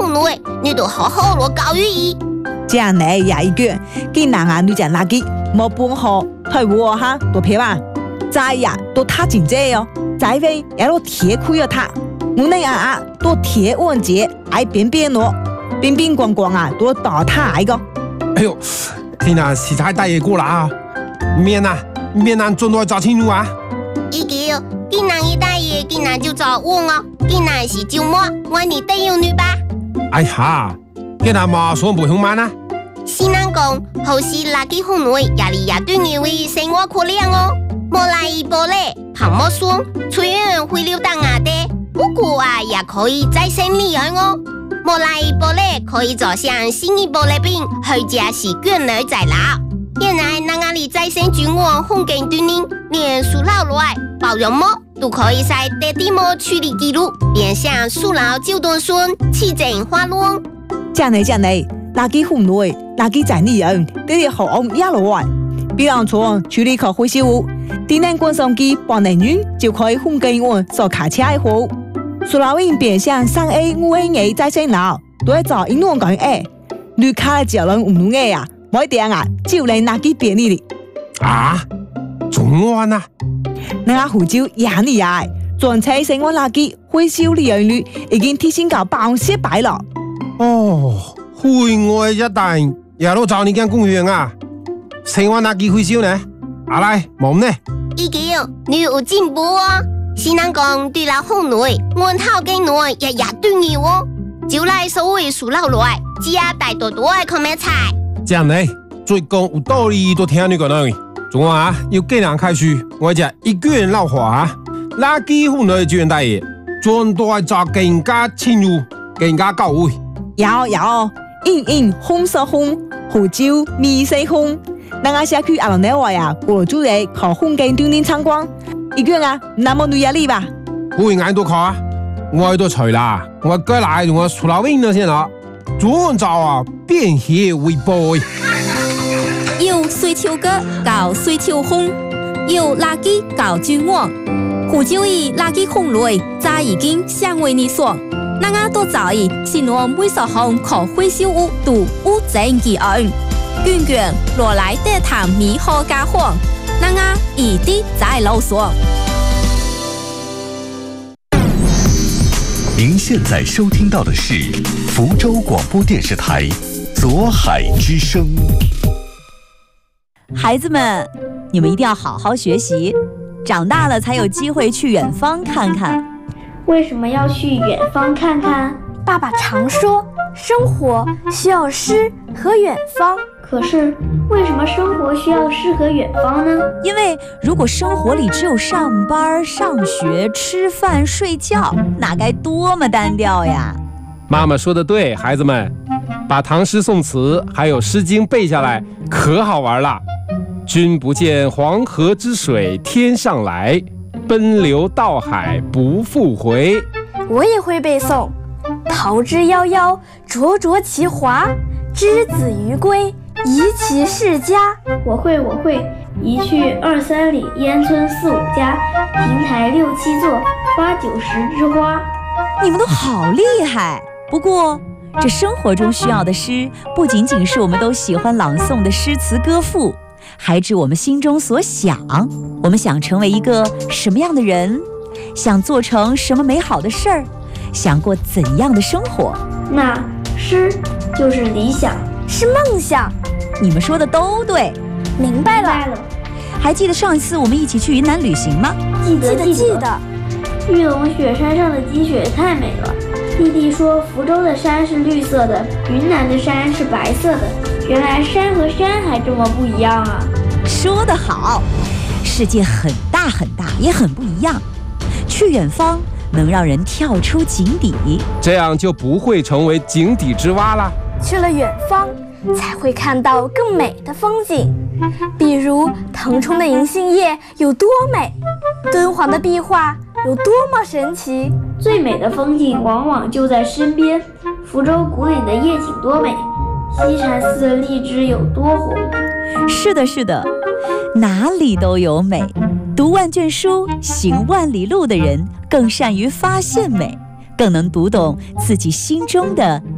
红女，你都好好落教育伊。 这样呢也一个，给男啊女讲垃圾，冇本好，退伍哈多偏嘛，再呀都他经济哦，再位也都铁亏了他，我那啊都铁问节，爱边边咯，边边光光啊都打他一个。 哎呦，天啊，时差大嘢過啦！面盡來找清楚啊！ 伊叫今年一大爺，今年就找我哦，今年是周末，我你帶有女吧？ 哎呀，今日嘛算不凶慢啊！ 是人講，好是垃圾紅女，壓力也對你為生活可憐哦。莫來一波嘞，旁莫說，雖然會溜達牙的，不過啊也可以再生利潤哦。莫來一波嘞，可以做像新一波的病，回家是捲兒在老。原來那裡再生菌網風景對您，連樹老來包容膜都可以在地地膜處理記錄，變相樹老就斷孫，起整花龍。 這樣呢，垃圾紅女，垃圾在你人，這啲好安一路來。比方說處理可回收物，電能滾送機半年遠就可以風景網做卡車貨。樹老因變相3A、5A 再生腦，都係做英文講你卡只人唔弄啊，冇點啊，就嚟垃圾變你哩。 啊，仲安啊？ 那湖州廿年來，全車生活垃圾回收利用率已經提升到100%了。 哦，會外一帶也都找你間公園啊，生活垃圾回收呢？阿來，冇呢？ 已經你有進步哦。是人講對老紅女，我頭嘅女日日對你哦，就來所謂樹老來，只要大多多嘅看咩菜。 這樣呢，最講有道理都聽你講啦。仲話要既然開始，我就一個人老話，垃圾紅女專大爺，專帶做更加深入、更加到位。 有，應紅色紅，湖州米色紅。那個社區阿龍呢話呀，過主嚟靠風景鍛鍊參觀。一個啊，那麼女壓力吧？ 會眼都靠啊！我都除啦，我過來同我出老兵了先啦。專找啊，變協為備。 有水球哥搞水球紅，有垃圾搞菌網。湖州以垃圾紅類，早已經相為你說，那個都早已是我每所行可回收物都無證記案。卷卷落來得談米好家伙，那個一定在囉嗦。 您現在收聽到的是福州廣播電視台左海之聲。 孩子們，你們一定要好好學習，長大了才有機會去遠方看看。 為什麼要去遠方看看？ 爸爸常說，生活需要詩和遠方。 可是，為什麼生活需要詩和遠方呢？ 因為如果生活裡只有上班、上學、吃飯、睡覺，那該多麼單調呀！ 媽媽說的對，孩子們，把唐詩宋詞還有詩經背下來，可好玩了。君不見黃河之水天上來，奔流到海不復回。 我也會背誦，桃之夭夭，灼灼其華，之子於歸，宜其室家。 我會，一去2、3里，煙村4、5家，亭台6、7座，8、9、10枝花。 你們都好厲害！不過，這生活中需要的詩，不僅僅是我們都喜歡朗誦的詩詞歌賦，還指我們心中所想。我們想成為一個什麼樣的人？想做成什麼美好的事兒？想過怎樣的生活？ 那詩就是理想， 是夢想。 你們說的都對， 明白了。 還記得上一次我們一起去雲南旅行嗎？ 記得。玉龍雪山上的積雪太美了。弟弟說福州的山是綠色的，雲南的山是白色的。原來山和山還這麼不一樣啊！ 說得好，世界很大很大，也很不一樣。去遠方能讓人跳出井底， 這樣就不會成為井底之蛙啦。 去了遠方，才會看到更美的風景，比如騰衝的銀杏葉有多美，敦煌的壁畫有多麼神奇。 最美的風景往往就在身邊，福州古嶺的夜景多美，西禪寺的荔枝有多紅。 是的，哪裡都有美。讀萬卷書，行萬里路的人更善於發現美，更能讀懂自己心中的